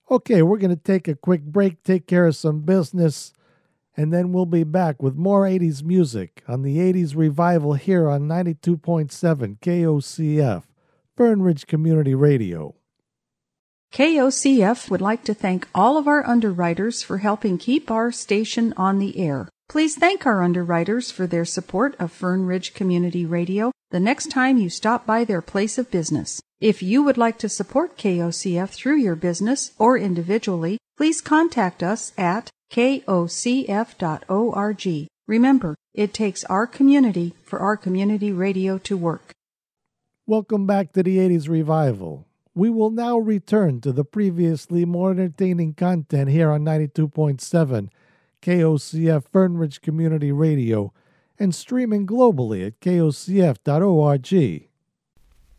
Okay, we're going to take a quick break, take care of some business, and then we'll be back with more 80s music on the 80s Revival here on 92.7 KOCF, Fern Ridge Community Radio. KOCF would like to thank all of our underwriters for helping keep our station on the air. Please thank our underwriters for their support of Fern Ridge Community Radio the next time you stop by their place of business. If you would like to support KOCF through your business or individually, please contact us at kocf.org. Remember, it takes our community for our community radio to work. Welcome back to the 80s Revival. We will now return to the previously more entertaining content here on 92.7 KOCF Fern Ridge Community Radio and streaming globally at kocf.org.